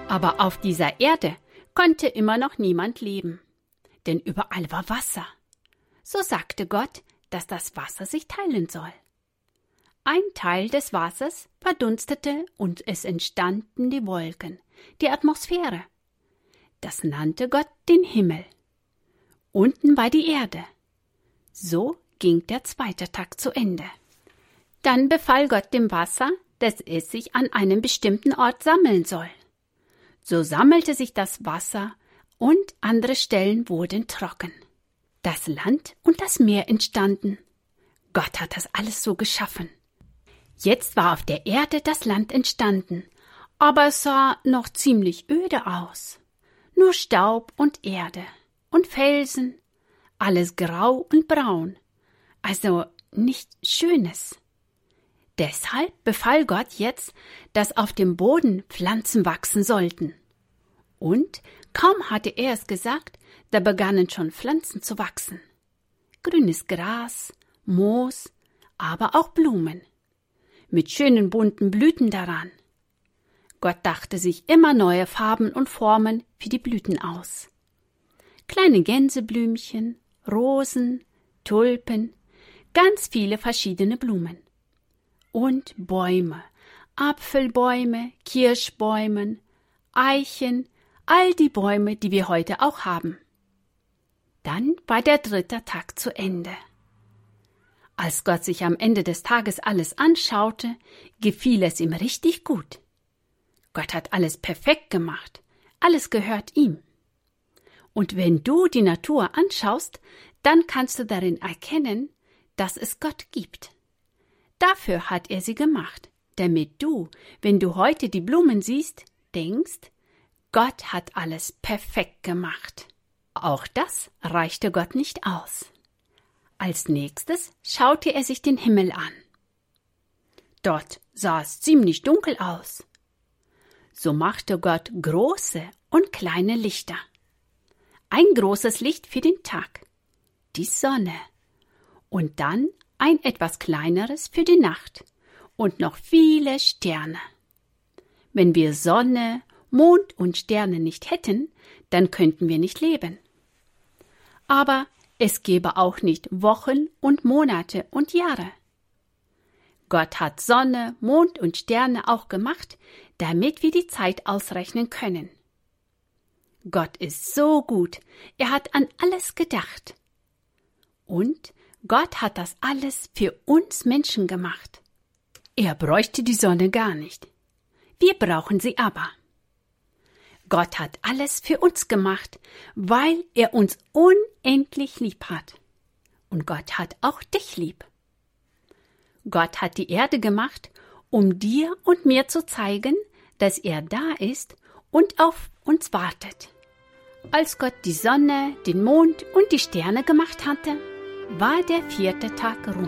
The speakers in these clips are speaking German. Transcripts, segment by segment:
Aber auf dieser Erde konnte immer noch niemand leben, denn überall war Wasser. So sagte Gott, dass das Wasser sich teilen soll. Ein Teil des Wassers verdunstete und es entstanden die Wolken, die Atmosphäre. Das nannte Gott den Himmel. Unten war die Erde. So ging der zweite Tag zu Ende. Dann befahl Gott dem Wasser, dass es sich an einem bestimmten Ort sammeln soll. So sammelte sich das Wasser und andere Stellen wurden trocken. Das Land und das Meer entstanden. Gott hat das alles so geschaffen. Jetzt war auf der Erde das Land entstanden, aber es sah noch ziemlich öde aus. Nur Staub und Erde und Felsen, alles grau und braun, also nichts Schönes. Deshalb befahl Gott jetzt, dass auf dem Boden Pflanzen wachsen sollten. Und kaum hatte er es gesagt, da begannen schon Pflanzen zu wachsen. Grünes Gras, Moos, aber auch Blumen. Mit schönen bunten Blüten daran. Gott dachte sich immer neue Farben und Formen für die Blüten aus. Kleine Gänseblümchen, Rosen, Tulpen, ganz viele verschiedene Blumen. Und Bäume, Apfelbäume, Kirschbäume, Eichen, all die Bäume, die wir heute auch haben. Dann war der dritte Tag zu Ende. Als Gott sich am Ende des Tages alles anschaute, gefiel es ihm richtig gut. Gott hat alles perfekt gemacht, alles gehört ihm. Und wenn du die Natur anschaust, dann kannst du darin erkennen, dass es Gott gibt. Dafür hat er sie gemacht, damit du, wenn du heute die Blumen siehst, denkst, Gott hat alles perfekt gemacht. Auch das reichte Gott nicht aus. Als nächstes schaute er sich den Himmel an. Dort sah es ziemlich dunkel aus. So machte Gott große und kleine Lichter. Ein großes Licht für den Tag, die Sonne, und dann ein etwas kleineres für die Nacht und noch viele Sterne. Wenn wir Sonne, Mond und Sterne nicht hätten, dann könnten wir nicht leben. Aber es gäbe auch nicht Wochen und Monate und Jahre. Gott hat Sonne, Mond und Sterne auch gemacht, damit wir die Zeit ausrechnen können. Gott ist so gut, er hat an alles gedacht. Und Gott hat das alles für uns Menschen gemacht. Er bräuchte die Sonne gar nicht. Wir brauchen sie aber. Gott hat alles für uns gemacht, weil er uns unendlich lieb hat. Und Gott hat auch dich lieb. Gott hat die Erde gemacht, um dir und mir zu zeigen, dass er da ist und auf uns wartet. Als Gott die Sonne, den Mond und die Sterne gemacht hatte, war der vierte Tag rum.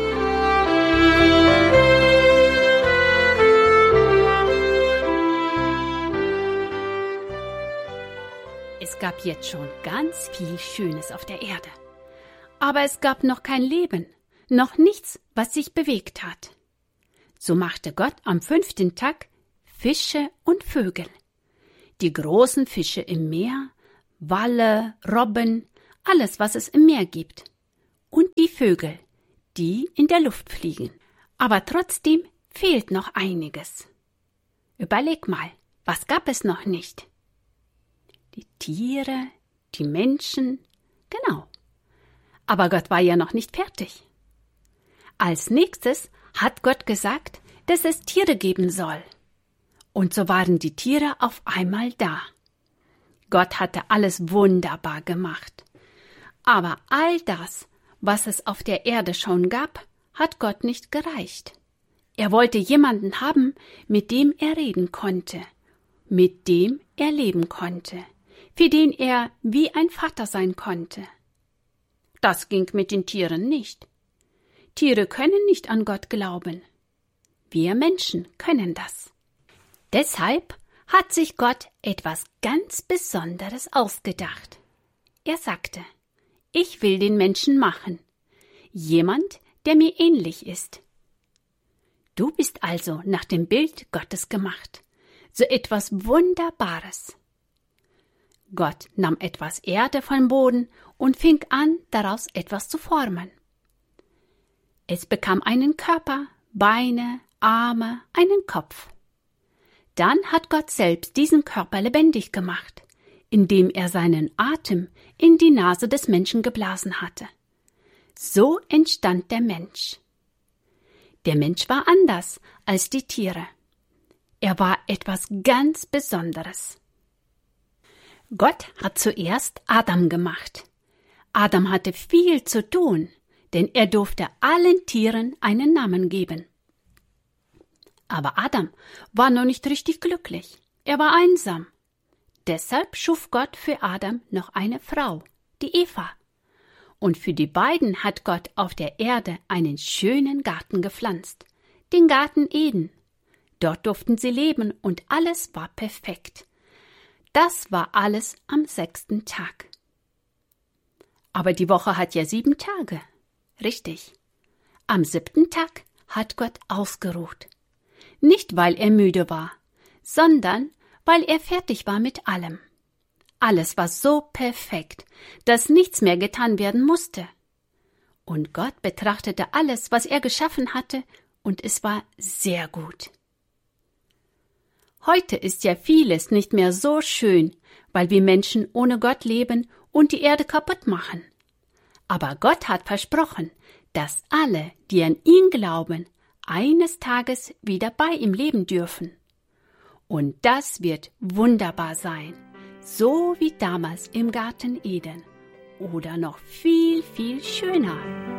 Es gab jetzt schon ganz viel Schönes auf der Erde. Aber es gab noch kein Leben, noch nichts, was sich bewegt hat. So machte Gott am 5. Tag Fische und Vögel. Die großen Fische im Meer, Walle, Robben, alles, was es im Meer gibt. Und die Vögel, die in der Luft fliegen. Aber trotzdem fehlt noch einiges. Überleg mal, was gab es noch nicht? Die Tiere, die Menschen, genau. Aber Gott war ja noch nicht fertig. Als nächstes hat Gott gesagt, dass es Tiere geben soll. Und so waren die Tiere auf einmal da. Gott hatte alles wunderbar gemacht. Aber all das, was es auf der Erde schon gab, hat Gott nicht gereicht. Er wollte jemanden haben, mit dem er reden konnte, mit dem er leben konnte, für den er wie ein Vater sein konnte. Das ging mit den Tieren nicht. Tiere können nicht an Gott glauben. Wir Menschen können das. Deshalb hat sich Gott etwas ganz Besonderes ausgedacht. Er sagte, ich will den Menschen machen. Jemand, der mir ähnlich ist. Du bist also nach dem Bild Gottes gemacht. so etwas Wunderbares. Gott nahm etwas Erde vom Boden und fing an, daraus etwas zu formen. Es bekam einen Körper, Beine, Arme, einen Kopf. Dann hat Gott selbst diesen Körper lebendig gemacht, indem er seinen Atem in die Nase des Menschen geblasen hatte. So entstand der Mensch. Der Mensch war anders als die Tiere. Er war etwas ganz Besonderes. Gott hat zuerst Adam gemacht. Adam hatte viel zu tun, denn er durfte allen Tieren einen Namen geben. Aber Adam war noch nicht richtig glücklich. Er war einsam. Deshalb schuf Gott für Adam noch eine Frau, die Eva. Und für die beiden hat Gott auf der Erde einen schönen Garten gepflanzt, den Garten Eden. Dort durften sie leben und alles war perfekt. Das war alles am 6. Tag. Aber die Woche hat ja 7 Tage. Richtig. Am 7. Tag hat Gott ausgeruht. Nicht, weil er müde war, sondern weil er fertig war mit allem. Alles war so perfekt, dass nichts mehr getan werden musste. Und Gott betrachtete alles, was er geschaffen hatte, und es war sehr gut. Heute ist ja vieles nicht mehr so schön, weil wir Menschen ohne Gott leben und die Erde kaputt machen. Aber Gott hat versprochen, dass alle, die an ihn glauben, eines Tages wieder bei ihm leben dürfen. Und das wird wunderbar sein, so wie damals im Garten Eden oder noch viel, viel schöner.